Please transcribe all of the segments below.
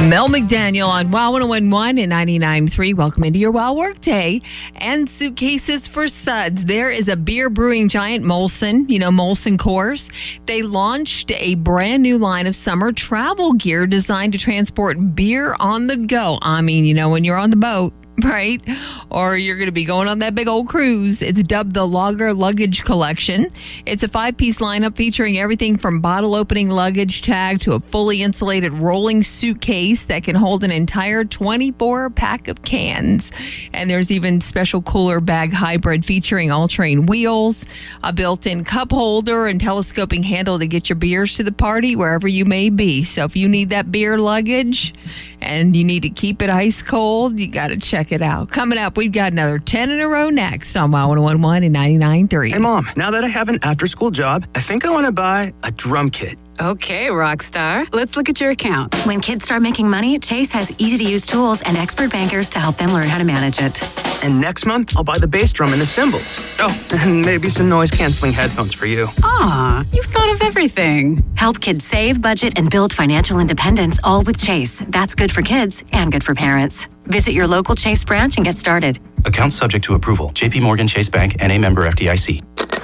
Mel McDaniel on WOW 101.1 and 99.3. Welcome into your WOW Workday. And Suitcases for Suds. There is a beer brewing giant, Molson, Molson Coors. They launched a brand new line of summer travel gear designed to transport beer on the go. I mean, when you're on the boat, right? Or you're going to be going on that big old cruise. It's dubbed the Lager Luggage Collection. It's a 5-piece lineup featuring everything from bottle opening luggage tag to a fully insulated rolling suitcase that can hold an entire 24-pack of cans. And there's even special cooler bag hybrid featuring all-terrain wheels, a built-in cup holder, and telescoping handle to get your beers to the party wherever you may be. So if you need that beer luggage and you need to keep it ice cold, you got to check it out. Coming up, we've got another 10 in a row next on WOW 101.1 and 99.3. Hey, Mom, now that I have an after-school job, I think I want to buy a drum kit. Okay, Rockstar. Let's look at your account. When kids start making money, Chase has easy-to-use tools and expert bankers to help them learn how to manage it. And next month, I'll buy the bass drum and the cymbals. Oh, and maybe some noise-canceling headphones for you. Aw, you've thought of everything. Help kids save, budget, and build financial independence, all with Chase. That's good for kids and good for parents. Visit your local Chase branch and get started. Account subject to approval. JP Morgan Chase Bank, N.A. member FDIC.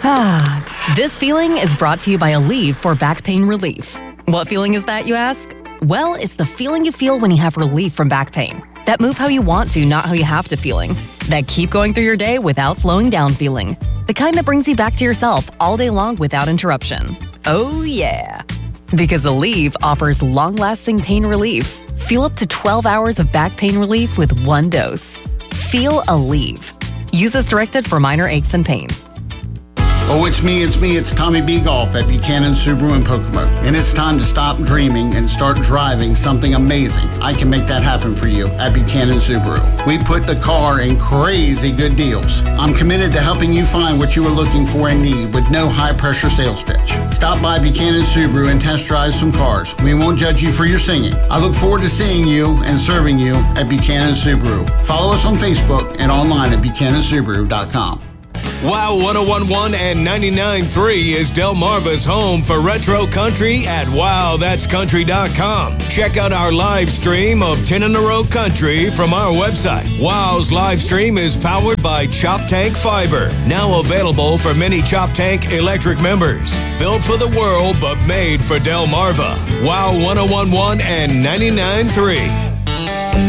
This feeling is brought to you by Aleve for back pain relief. What feeling is that, you ask? Well, it's the feeling you feel when you have relief from back pain. That move how you want to, not how you have to feeling. That keep going through your day without slowing down feeling. The kind that brings you back to yourself all day long without interruption. Oh, yeah. Because Aleve offers long-lasting pain relief. Feel up to 12 hours of back pain relief with one dose. Feel Aleve. Use as directed for minor aches and pains. Oh, it's me, it's Tommy B. Golf at Buchanan Subaru in Pocomo. And it's time to stop dreaming and start driving something amazing. I can make that happen for you at Buchanan Subaru. We put the car in crazy good deals. I'm committed to helping you find what you are looking for and need with no high-pressure sales pitch. Stop by Buchanan Subaru and test drive some cars. We won't judge you for your singing. I look forward to seeing you and serving you at Buchanan Subaru. Follow us on Facebook and online at buchanansubaru.com. WOW 101.1 and 99.3 is Delmarva's home for retro country at wowthat'scountry.com. Check out our live stream of 10 in a row country from our website. WOW's live stream is powered by Chop Tank Fiber, now available for many Chop Tank electric members. Built for the world, but made for Delmarva. WOW 101.1 and 99.3.